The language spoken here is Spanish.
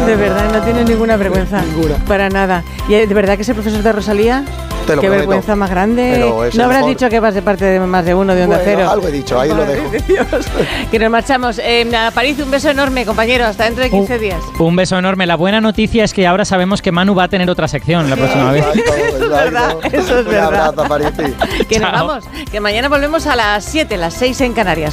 De verdad, no tienes ninguna vergüenza. Ninguna. Para nada. ¿Y de verdad que ese profesor de Rosalía? Te lo Qué prometo. vergüenza más grande. Pero es No el habrás mejor. dicho que vas de parte de más de uno de Onda Cero. Algo he dicho, ahí lo Madre dejo. de Dios. Que nos marchamos. A París, un beso enorme, compañero. Hasta dentro de 15 días. Un beso enorme. La buena noticia es que ahora sabemos que Manu va a tener otra sección la próxima vez. Exacto, Es verdad, eso es Un verdad. abrazo, Parisi. Que nos Chao. vamos. Que mañana volvemos a las 7, las 6 en Canarias.